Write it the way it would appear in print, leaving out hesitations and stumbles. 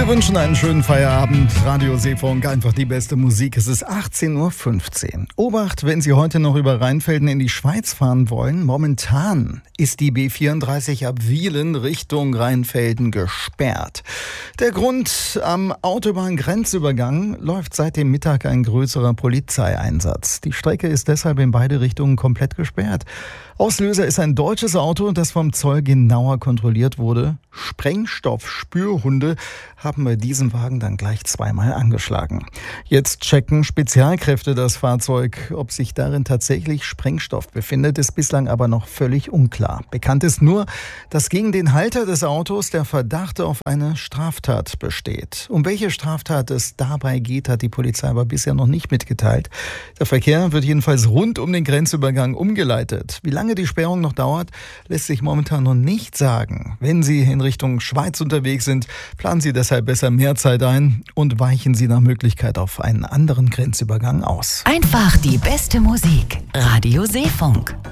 Wir wünschen einen schönen Feierabend. Radio Seefunk, einfach die beste Musik. Es ist 18.15 Uhr. Obacht, wenn Sie heute noch über Rheinfelden in die Schweiz fahren wollen. Momentan ist die B34 ab Wielen Richtung Rheinfelden gesperrt. Der Grund: am Autobahngrenzübergang läuft seit dem Mittag ein größerer Polizeieinsatz. Die Strecke ist deshalb in beide Richtungen komplett gesperrt. Auslöser ist ein deutsches Auto, das vom Zoll genauer kontrolliert wurde. Sprengstoffspürhunde haben bei diesem Wagen dann gleich zweimal angeschlagen. Jetzt checken Spezialkräfte das Fahrzeug. Ob sich darin tatsächlich Sprengstoff befindet, ist bislang aber noch völlig unklar. Bekannt ist nur, dass gegen den Halter des Autos der Verdacht auf eine Straftat besteht. Um welche Straftat es dabei geht, hat die Polizei aber bisher noch nicht mitgeteilt. Der Verkehr wird jedenfalls rund um den Grenzübergang umgeleitet. Wie lange die Sperrung noch dauert, lässt sich momentan noch nicht sagen. Wenn Sie in Richtung Schweiz unterwegs sind, planen Sie deshalb besser mehr Zeit ein und weichen Sie nach Möglichkeit auf einen anderen Grenzübergang aus. Einfach die beste Musik. Radio Seefunk.